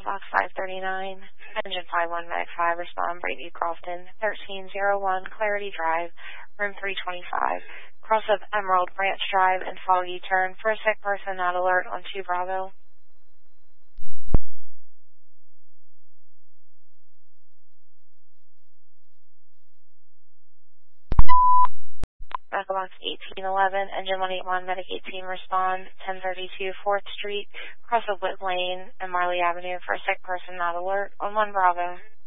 Fox 539, engine 51 Medic 5, respond Brady Crofton, 1301 Clarity Drive, room 325, cross of Emerald Branch Drive and Foggy Turn for a sick person not alert on 2 Bravo. Medical Box 1811, engine 181, Medic 18, respond 1032 4th Street, cross of Whit Lane and Marley Avenue for a sick person not alert on 1 Bravo.